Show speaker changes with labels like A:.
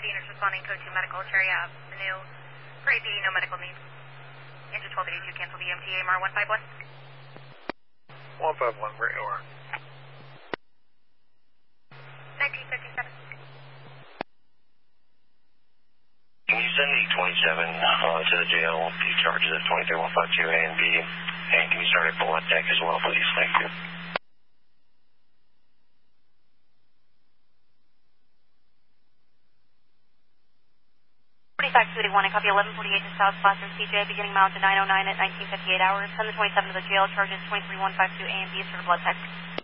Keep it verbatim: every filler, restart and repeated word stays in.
A: units responding, code two medical, Cherry Ave, Manu, for A P D, no medical needs. Engine twelve eighty-two, cancel the M T A M R one five one.
B: one five one, where you are.
A: nineteen fifty-seven.
C: Can you send the twenty-seven uh, to the jail? He charges at twenty-three one five two A and B. And can you start at bullet deck as well, please? Thank you.
A: forty-five two eighty-one, I copy eleven forty-eight to South Placer C J, beginning mount to nine oh nine at nineteen fifty-eight hours. Send the twenty-seven to the jail, charges twenty-three one five two A and B, sort of blood tech.